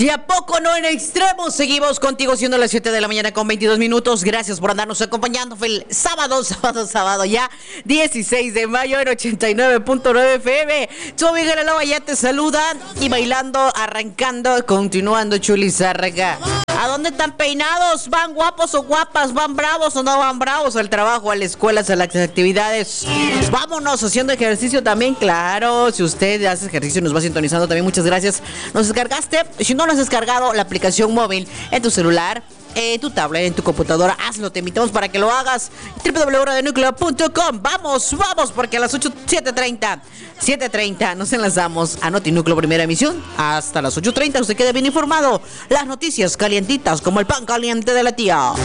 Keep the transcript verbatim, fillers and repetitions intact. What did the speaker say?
Y a poco no en extremos, seguimos contigo siendo las siete de la mañana con veintidós minutos. Gracias por andarnos acompañando. Fue el sábado, sábado, sábado ya, dieciséis de mayo en ochenta y nueve punto nueve F M. Tu amiga La Loba ya te saluda y bailando, arrancando, continuando Chuli Zárraga. ¿A dónde están peinados? ¿Van guapos o guapas? ¿Van bravos o no van bravos? Al trabajo, a la escuela, a las actividades. Vámonos haciendo ejercicio también, claro. Si usted hace ejercicio y nos va sintonizando también, muchas gracias. Nos descargaste. Si no nos has descargado la aplicación móvil en tu celular, en tu tablet, en tu computadora, hazlo. Te invitamos para que lo hagas. doble u doble u doble u punto radio núcleo punto com. Vamos, vamos, porque a las ocho, siete treinta, siete treinta nos enlazamos a Notinúcleo Primera Emisión. Hasta las ocho treinta usted quede bien informado. Las noticias calientitas como el pan caliente de la tía.